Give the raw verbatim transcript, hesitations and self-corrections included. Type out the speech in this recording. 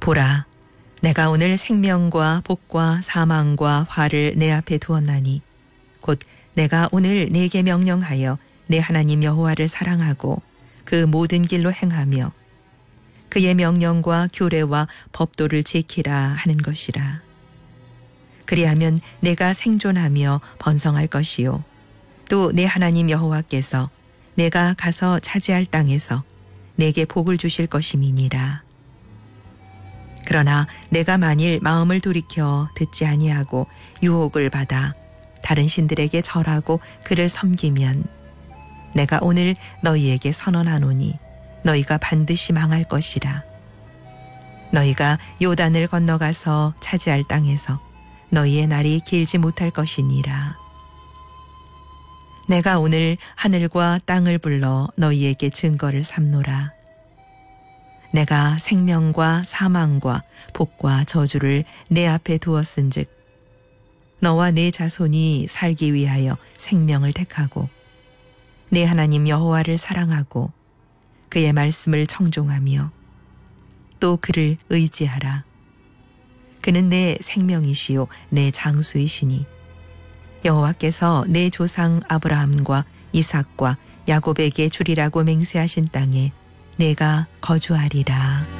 보라, 내가 오늘 생명과 복과 사망과 화를 내 앞에 두었나니 곧 내가 오늘 네게 명령하여 내 하나님 여호와를 사랑하고 그 모든 길로 행하며 그의 명령과 규례와 법도를 지키라 하는 것이라. 그리하면 내가 생존하며 번성할 것이요 또 내 하나님 여호와께서 내가 가서 차지할 땅에서 내게 복을 주실 것임이니라. 그러나 내가 만일 마음을 돌이켜 듣지 아니하고 유혹을 받아 다른 신들에게 절하고 그를 섬기면 내가 오늘 너희에게 선언하노니 너희가 반드시 망할 것이라. 너희가 요단을 건너가서 차지할 땅에서 너희의 날이 길지 못할 것이니라. 내가 오늘 하늘과 땅을 불러 너희에게 증거를 삼노라. 내가 생명과 사망과 복과 저주를 내 앞에 두었은즉 너와 네 자손이 살기 위하여 생명을 택하고 내 하나님 여호와를 사랑하고 그의 말씀을 청종하며 또 그를 의지하라. 그는 내 생명이시요 내 장수이시니 여호와께서 내 조상 아브라함과 이삭과 야곱에게 주리라고 맹세하신 땅에 내가 거주하리라.